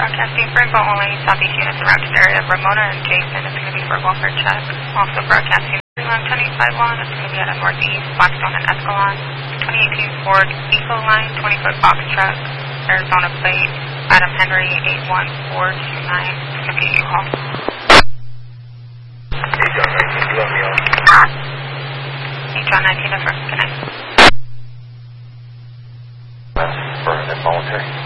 broadcasting for info only. Southeast units around this area. Ramona and Jason, it's going to be for a welfare check. Also broadcasting 1051, it's going to be at a northeast, Blackstone and Escalon. 2018 Ford Ecoline, 20-foot box truck, Arizona plate, Adam Henry 81429. It's going to be a U-Haul. Hey, John 19, you let me on. Hey, John 19, affirm. Good night. For an involuntary.